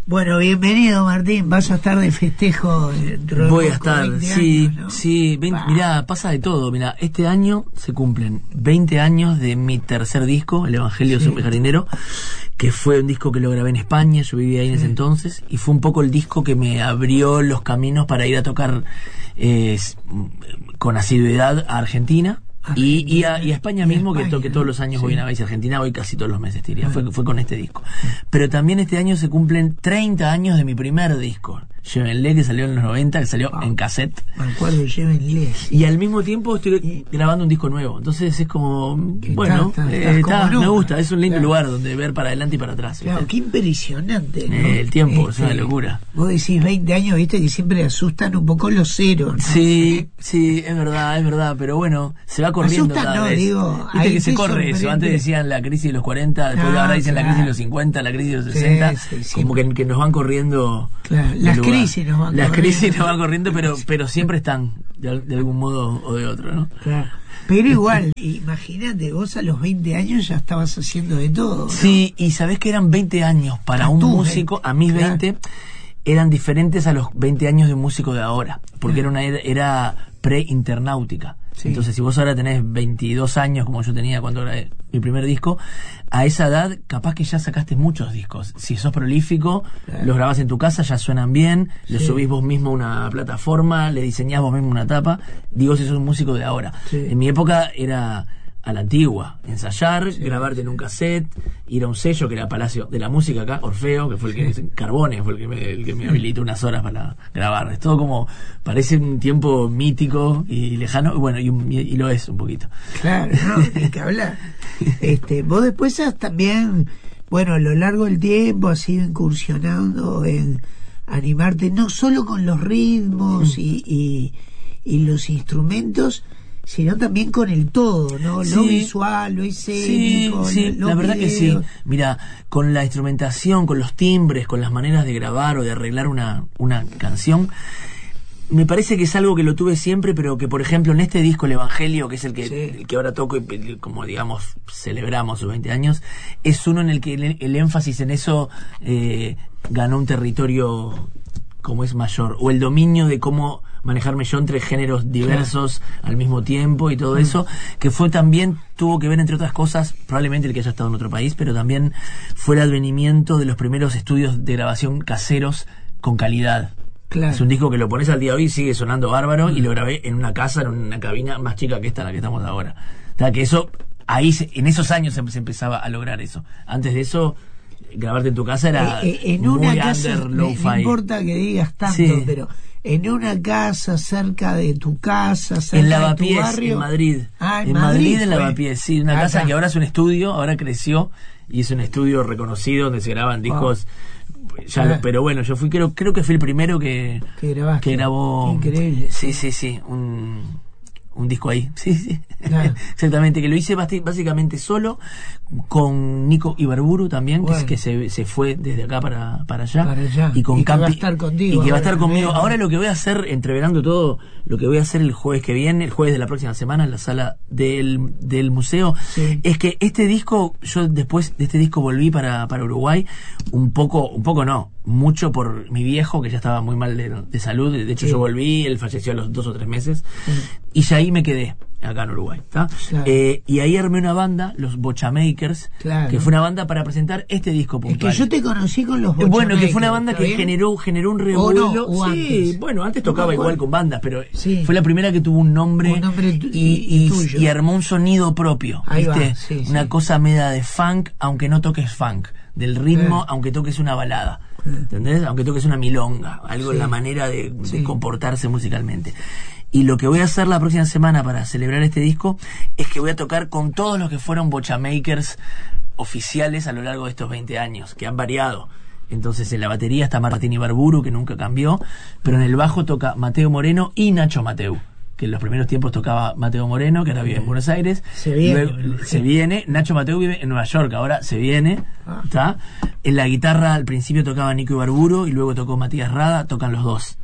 Bueno, bienvenido Martín, vas a estar de festejo. Voy a estar, 20 sí, años, ¿no? sí, mirá, pasa de todo, mirá, este año se cumplen 20 años de mi tercer disco, El Evangelio de un jardinero, que fue un disco que lo grabé en España, yo vivía ahí en ese entonces, y fue un poco el disco que me abrió los caminos para ir a tocar con asiduidad a Argentina. Y a España mismo, España, que todos los años voy a Navidad, y Argentina voy casi todos los meses, te diría. Fue con este disco. Pero también este año se cumplen 30 años de mi primer disco, Llévenle, que salió en los 90, que salió en cassette. Me acuerdo, Llévenle. Y al mismo tiempo estoy grabando un disco nuevo. Entonces es como, bueno, me gusta, es un lindo lugar donde ver para adelante y para atrás. Claro, qué impresionante, ¿no? El tiempo es una locura. Vos decís 20 años, viste que siempre asustan un poco los ceros, ¿no? Sí, es verdad, pero bueno, se va corriendo asustan, cada no, vez. Digo, viste que se corre eso. Antes decían la crisis de los 40, después ahora dicen la crisis de los 50, la crisis de los 60, como que nos van corriendo. Claro, las crisis nos van corriendo, pero siempre están de algún modo o de otro, ¿no? Claro. Pero igual, imagínate, vos a los 20 años ya estabas haciendo de todo, ¿no? Sí, y sabés que eran 20 años para un músico, a mis 20 eran diferentes a los 20 años de un músico de ahora, porque era pre-internautica. Sí. Entonces, si vos ahora tenés 22 años, como yo tenía cuando grabé mi primer disco, a esa edad capaz que ya sacaste muchos discos. Si sos prolífico, los grabás en tu casa, ya suenan bien, los subís vos mismo a una plataforma, le diseñás vos mismo una tapa. Digo, si sos un músico de ahora. En mi época era a la antigua, ensayar, grabarte en un cassette, ir a un sello que era Palacio de la Música acá, Orfeo, que fue el que Carbone fue el que me habilitó unas horas para grabar. Es todo como, parece un tiempo mítico y lejano, bueno, y lo es un poquito. Claro, no, hay que hablar. Vos después has también, bueno, a lo largo del tiempo has ido incursionando en animarte no solo con los ritmos y los instrumentos, sino también con el todo, ¿no? Lo visual, lo escénico, la verdad que sí. Mira, con la instrumentación, con los timbres, con las maneras de grabar o de arreglar una canción, me parece que es algo que lo tuve siempre, pero que, por ejemplo, en este disco, El Evangelio, que es el que ahora toco y como, digamos, celebramos sus 20 años, es uno en el que el énfasis en eso ganó un territorio como es mayor, o el dominio de cómo manejarme yo entre géneros diversos al mismo tiempo y todo eso, que fue también, tuvo que ver, entre otras cosas, probablemente el que haya estado en otro país, pero también fue el advenimiento de los primeros estudios de grabación caseros con calidad. Claro. Es un disco que lo pones al día de hoy y sigue sonando bárbaro, y lo grabé en una casa, en una cabina más chica que esta en la que estamos ahora. O sea, que eso, ahí en esos años se empezaba a lograr eso. Antes de eso, grabarte en tu casa era en muy una casa, lo-fi. No importa que digas tanto, pero en una casa cerca de tu casa, cerca en Lavapiés, de tu barrio, en Madrid. En Madrid, en Lavapiés, sí, una casa que ahora es un estudio, ahora creció y es un estudio reconocido donde se graban discos. Pero bueno, yo creo que fui el primero que grabó. Increíble. Sí, un disco ahí. Sí. Claro. Exactamente, que lo hice básicamente solo, con Nico Ibarburu también, que se fue desde acá para allá. Y con Campi, que va a estar contigo. Y que va a estar conmigo. Ahora lo que voy a hacer, entreverando todo, lo que voy a hacer el jueves que viene, el jueves de la próxima semana, en la sala del museo, es que este disco, yo después de este disco volví para Uruguay, un poco no, mucho por mi viejo, que ya estaba muy mal de salud. De hecho, yo volví, él falleció a los 2 o 3 meses, y ya ahí me quedé acá en Uruguay, ¿tá? Claro. Y ahí armé una banda, los Bochamakers, que fue una banda para presentar este disco puntual. Es que yo te conocí con los Bochamakers. Bueno, que fue una banda que generó un revuelo. Antes tocaba igual con bandas, pero fue la primera que tuvo un nombre y armó un sonido propio, ¿viste? Una cosa media de funk, aunque no toques funk, del ritmo, aunque toques una balada. ¿Entendés? Aunque toques una milonga, algo en la manera de comportarse musicalmente. Y lo que voy a hacer la próxima semana para celebrar este disco es que voy a tocar con todos los que fueron Bochamakers oficiales a lo largo de estos 20 años, que han variado. Entonces, en la batería está Martín Ibarburu, que nunca cambió, pero en el bajo toca Mateo Moreno y Nacho Mateu, que en los primeros tiempos tocaba Mateo Moreno, que ahora vive en Buenos Aires. Se viene. Nacho Mateu vive en Nueva York, ahora se viene. ¿Está? En la guitarra al principio tocaba Nico Ibarburu y luego tocó Matías Rada, tocan los dos.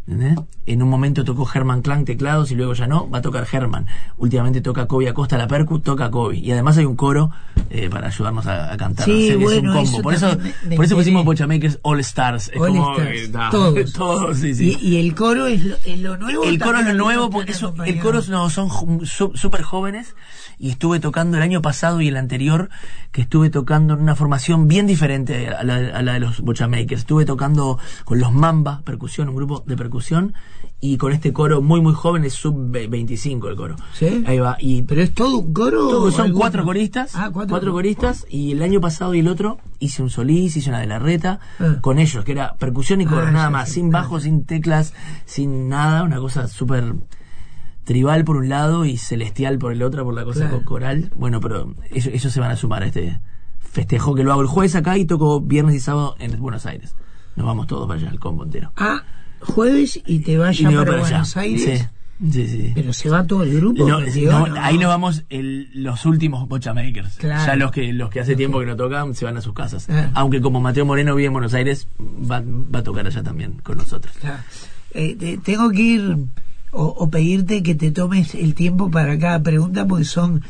¿entendés? En un momento tocó Germán Klang teclados y luego ya no, va a tocar Germán. Últimamente toca Kobe Acosta la percu, toca Kobe. Y además hay un coro para ayudarnos a cantar. Sí, o sea, bueno, es un combo. Por eso pusimos Bochamakers All Stars. Es All como Stars, todos, sí, sí. Y el coro es lo nuevo. El coro es lo nuevo porque el coro son súper jóvenes. Y estuve tocando el año pasado y el anterior, que estuve tocando en una formación bien diferente a la de los Bochamakers. Estuve tocando con los Mamba, percusión, un grupo de percusión, y con este coro muy muy joven, es sub-25 el coro. ¿Sí? Ahí va. ¿Pero es todo un coro? Son 4 coristas, cuatro coristas, y el año pasado y el otro hice un Solís, hice una de la Reta, con ellos, que era percusión y coro, nada más, sin bajo, sin teclas, sin nada, una cosa súper tribal por un lado y celestial por el otro, por la cosa coral. Bueno, pero ellos se van a sumar a este festejo que lo hago el jueves acá y toco viernes y sábado en Buenos Aires. Nos vamos todos para allá, el combo entero. Jueves y te vayas para Buenos Aires. Sí. Pero se va todo el grupo. No, ahí nos vamos los últimos Bochamakers. Claro. Ya los que hace tiempo que no tocan se van a sus casas. Aunque como Mateo Moreno vive en Buenos Aires, va a tocar allá también con nosotros. Claro. Tengo que ir o pedirte que te tomes el tiempo para cada pregunta porque son